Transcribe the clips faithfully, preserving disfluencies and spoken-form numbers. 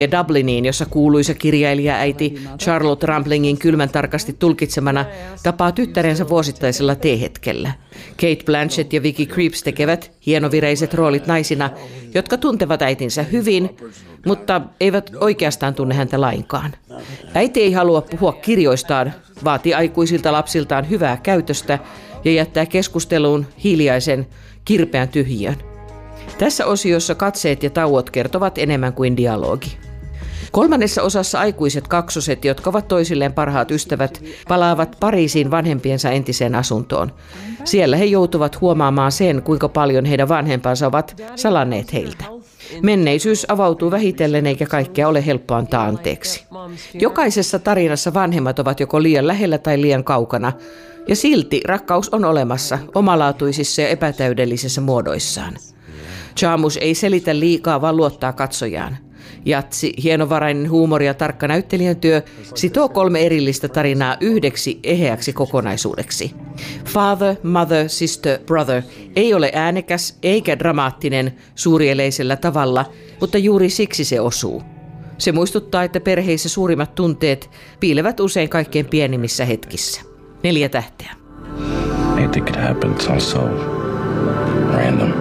ja Dubliniin, jossa kuuluisa kirjailijaäiti Charlotte Ramplingin kylmän tarkasti tulkitsemana tapaa tyttärensä vuosittaisella teehetkellä. Kate Blanchett ja Vicky Krieps tekevät hienovireiset roolit naisina, jotka tuntevat äitinsä hyvin, mutta eivät oikeastaan tunne häntä lainkaan. Äiti ei halua puhua kirjoistaan, vaatii aikuisilta lapsiltaan hyvää käytöstä ja jättää keskusteluun hiljaisen, kirpeän tyhjiön. Tässä osiossa katseet ja tauot kertovat enemmän kuin dialogi. Kolmannessa osassa aikuiset kaksoset, jotka ovat toisilleen parhaat ystävät, palaavat Pariisiin vanhempiensa entiseen asuntoon. Siellä he joutuvat huomaamaan sen, kuinka paljon heidän vanhempansa ovat salanneet heiltä. Menneisyys avautuu vähitellen eikä kaikkea ole helppo antaa anteeksi. Jokaisessa tarinassa vanhemmat ovat joko liian lähellä tai liian kaukana, ja silti rakkaus on olemassa omalaatuisissa ja epätäydellisissä muodoissaan. Jarmusch ei selitä liikaa, vaan luottaa katsojaan. Jatsi, hienovarainen huumori ja tarkka näyttelijän työ sitoo kolme erillistä tarinaa yhdeksi eheäksi kokonaisuudeksi. Father, Mother, Sister, Brother ei ole äänekäs eikä dramaattinen suurieleisellä tavalla, mutta juuri siksi se osuu. Se muistuttaa, että perheissä suurimmat tunteet piilevät usein kaikkein pienimmissä hetkissä. Neljä tähteä. I think it happens also random.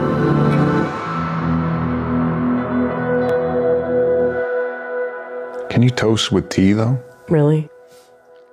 Can you toast with tea, though? Really?